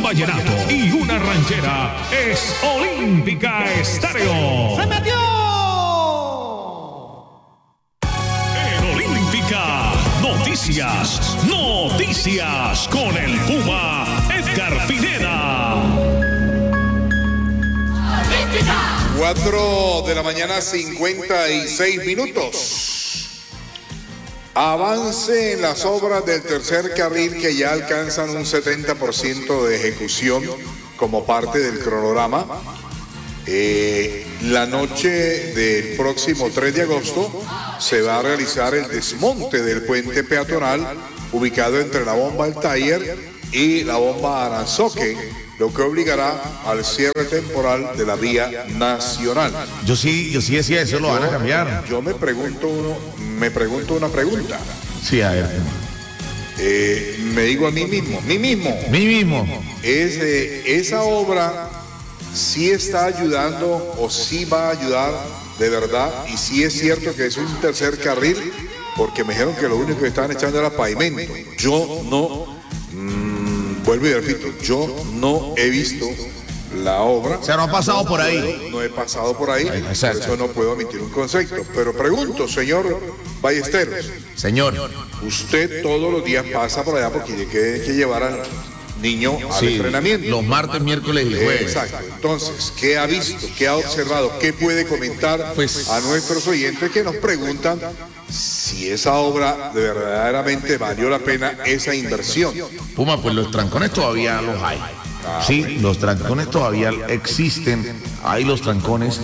vallenato y una ranchera. Es Olímpica Estéreo. ¡Se metió! En Olímpica, noticias con el Puma Edgar Pineda. 4 de la mañana, 56 minutos. Avance en las obras del tercer carril que ya alcanzan un 70% de ejecución como parte del cronograma. La noche del próximo 3 de agosto se va a realizar el desmonte del puente peatonal ubicado entre la bomba Altair y la bomba Aranzoque, lo que obligará al cierre temporal de la vía nacional. Yo sí decía eso, lo van a cambiar. Yo me pregunto una pregunta. Sí, a ver. Me digo a mí mismo. Esa obra sí está ayudando o sí va a ayudar de verdad, y sí es cierto que es un tercer carril, porque me dijeron que lo único que estaban echando era pavimento. Yo no, vuelvo y repito, yo no he visto la obra. O sea, no ha pasado por ahí. No he pasado por ahí, Exacto. por eso no puedo emitir un concepto. Pero pregunto, señor Ballesteros. Señor. Usted todos los días pasa por allá porque hay que llevar al niño al entrenamiento. Los martes, miércoles y jueves. Exacto. Entonces, ¿qué ha visto? ¿Qué ha observado? ¿Qué puede comentar Pues, a nuestros oyentes que nos preguntan si esa obra de verdaderamente valió la pena esa inversión? Puma, pues los trancones todavía los hay. Sí, los trancones todavía existen. Hay los trancones.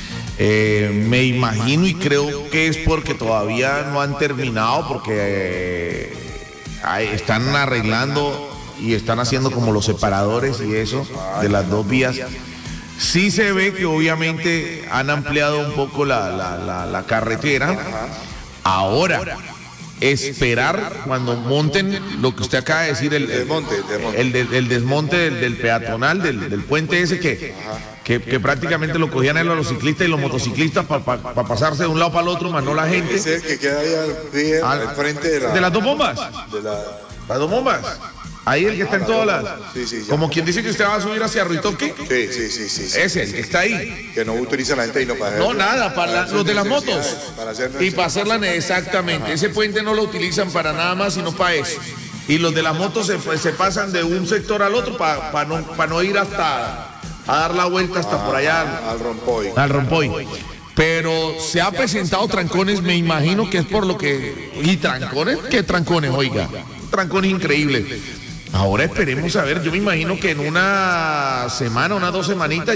Me imagino y creo que es porque todavía no han terminado, porque están arreglando y están haciendo como los separadores y eso de las dos vías. Sí se ve que obviamente han ampliado un poco la carretera. Ahora, esperar cuando monten lo que usted acaba de decir, el desmonte del peatonal, del puente ese que prácticamente lo cogían a los ciclistas y los motociclistas para pasarse de un lado para el otro, más no la gente. Ese es el que queda ahí al frente de las dos bombas. Las dos bombas. Ahí el que está en todas las. Sí, como quien dice que usted va a subir hacia Ruitoque. Sí. Ese, el que está ahí. Que no utiliza la gente y no para. No, nada, para los de las motos. Y para hacerla exactamente. Ajá. Ese puente no lo utilizan para nada más, sino para eso. Y los de las motos se pasan de un sector al otro para no ir hasta a dar la vuelta hasta por allá. Al Rompoy. Pero se ha presentado trancones, me imagino que es por lo que. ¿Y trancones? ¿Qué trancones, oiga? Trancones increíbles. Ahora esperemos a ver, yo me imagino que en una semana, unas 2 semanitas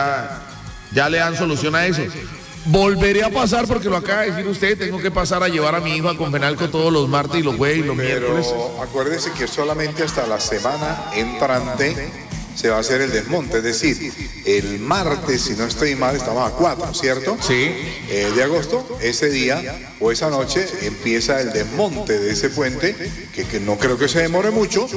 ya le dan solución a eso. Volveré a pasar, porque lo acaba de decir usted, tengo que pasar a llevar a mi hijo a Confenalco todos los martes y los jueves y los miércoles. Pero acuérdese que solamente hasta la semana entrante se va a hacer el desmonte, es decir, el martes, si no estoy mal, estamos a 4, ¿cierto? Sí. De agosto, ese día o esa noche empieza el desmonte de ese puente, que no creo que se demore mucho,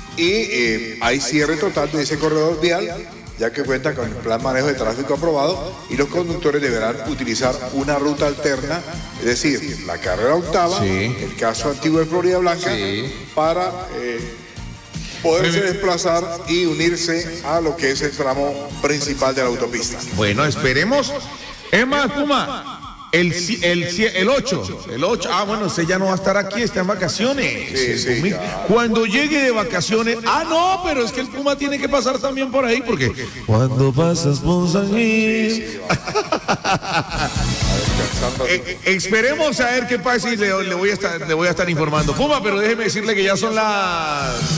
y hay cierre total de ese corredor vial, ya que cuenta con el plan manejo de tráfico aprobado, y los conductores deberán utilizar una ruta alterna, es decir, la carrera octava, el caso antiguo de Florida Blanca, para poderse desplazar y unirse a lo que es el tramo principal de la autopista. Bueno, esperemos. Es más, Puma, el 8, bueno, usted ya no va a estar aquí, está en vacaciones. Sí. Cuando llegue de vacaciones, no, pero es que el Puma tiene que pasar también por ahí, porque cuando pasas por San Gil. Esperemos a ver qué pasa y le voy a estar informando. Puma, pero déjeme decirle que ya son las